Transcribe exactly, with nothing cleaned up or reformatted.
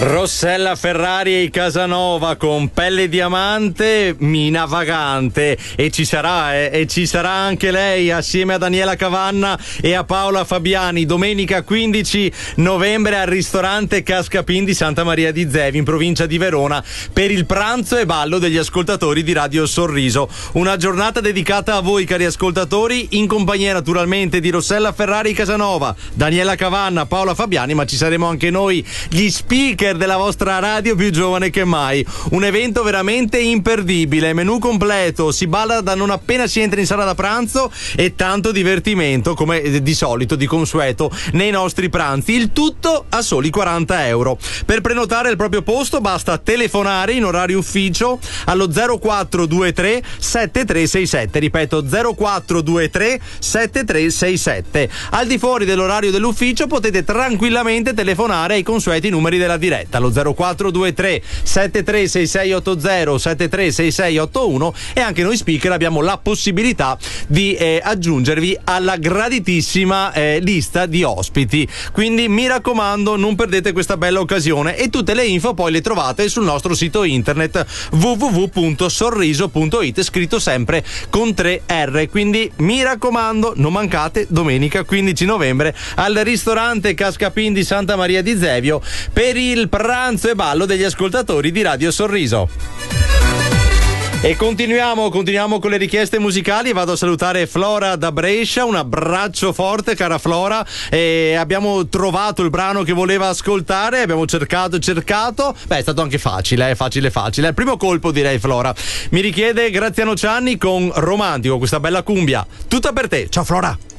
Rossella Ferrari e Casanova con Pelle Diamante, Mina Vagante, e ci sarà eh, e ci sarà anche lei assieme a Daniela Cavanna e a Paola Fabiani domenica quindici novembre al ristorante Cascapin di Santa Maria di Zevi in provincia di Verona per il pranzo e ballo degli ascoltatori di Radio Sorriso. Una giornata dedicata a voi, cari ascoltatori, in compagnia naturalmente di Rossella Ferrari e Casanova, Daniela Cavanna, Paola Fabiani, ma ci saremo anche noi, gli speaker della vostra radio più giovane che mai. Un evento veramente imperdibile, menù completo, si balla da non appena si entra in sala da pranzo e tanto divertimento come di solito, di consueto nei nostri pranzi, il tutto a soli quaranta euro. Per prenotare il proprio posto basta telefonare in orario ufficio allo zero quattro due tre sette tre sei sette, ripeto zero quattro due tre sette tre sei sette. Al di fuori dell'orario dell'ufficio potete tranquillamente telefonare ai consueti numeri della diretta allo zero quattro due tre sette tre sei sei otto zero sette tre sei sei otto uno, e anche noi speaker abbiamo la possibilità di eh, aggiungervi alla graditissima eh, lista di ospiti, quindi mi raccomando non perdete questa bella occasione, e tutte le info poi le trovate sul nostro sito internet w w w punto sorriso punto it, scritto sempre con tre R, quindi mi raccomando non mancate domenica quindici novembre al ristorante Cascapin di Santa Maria di Zevio per il pranzo e ballo degli ascoltatori di Radio Sorriso. E continuiamo, continuiamo con le richieste musicali. Vado a salutare Flora da Brescia, un abbraccio forte cara Flora, e abbiamo trovato il brano che voleva ascoltare, abbiamo cercato e cercato, beh è stato anche facile, eh, facile facile, al primo colpo direi. Flora mi richiede Graziano Cianni con Romantico, questa bella cumbia, tutta per te, ciao Flora.